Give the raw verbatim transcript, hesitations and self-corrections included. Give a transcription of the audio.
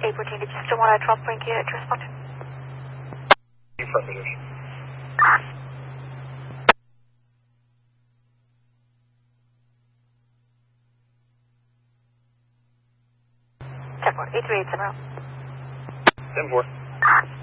eight fourteen, did you still want a twelve Frankie to respond? Affirmative. ten four, eight three eight seven. ten four.